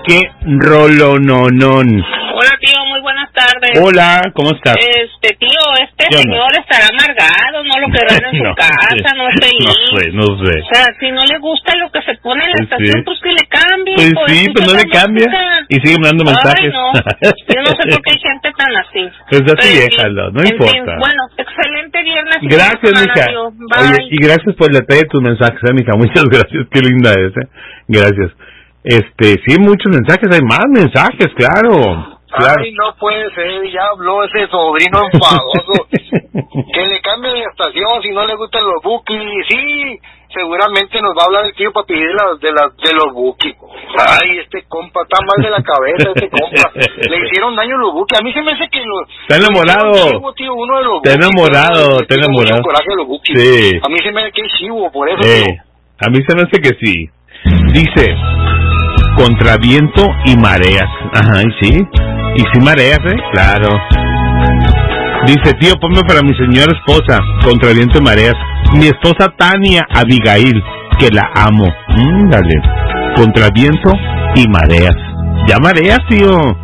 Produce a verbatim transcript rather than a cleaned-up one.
qué rolononón. Hola, tío, muy buenas tardes. Hola, ¿cómo estás? Este, tío, este señor estará amargado, no lo quedará en su no, casa, no es feliz. No sé, no sé. O sea, si no le gusta lo que se pone en la Pues estación, sí. pues que le cambie. Pues sí, pues no le cambia. Y sigue mandando mensajes. Ay, no. Yo no sé por qué hay gente tan así. Pues así, Pero, déjalo, no en importa. fin, bueno, excelente viernes. Gracias, mija. Oye, y gracias por el detalle de tus mensajes, eh, mija. Muchas gracias, qué linda es, eh. Gracias. Este, sí, muchos mensajes, hay más mensajes, claro. Claro. Ay, no puede ser, ya habló ese sobrino enfadoso. Que le cambie de estación si no le gustan los bookies. Sí, seguramente nos va a hablar el tío para pedir de, las, de, las, de los bookies. Ay, este compa está mal de la cabeza, este compa. Le hicieron daño los bookies. A mí se me hace que los... Está enamorado. Chivo, tío, uno de los está enamorado, está enamorado. Sí. A mí se me hace que es chivo, por eso. Eh, a mí se me hace que sí. Dice, contra viento y mareas. Ajá, ¿y sí? ¿Y si mareas, eh? Claro. Dice, tío, ponme para mi señora esposa, contra viento y mareas. Mi esposa Tania Abigail, que la amo. Mm, dale. Contra viento y mareas. Ya mareas, tío.